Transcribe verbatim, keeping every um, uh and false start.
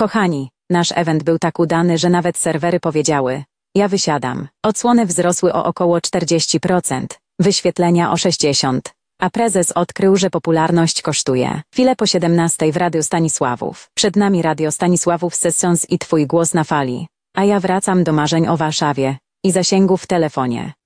Kochani, nasz event był tak udany, że nawet serwery powiedziały: ja wysiadam. Odsłony wzrosły o około czterdzieści procent, wyświetlenia o sześćdziesiąt procent. A prezes odkrył, że popularność kosztuje. Chwilę po siedemnastej w Radiu Stanisławów. Przed nami Radio Stanisławów Sessions i Twój głos na fali. A ja wracam do marzeń o Warszawie i zasięgów w telefonie.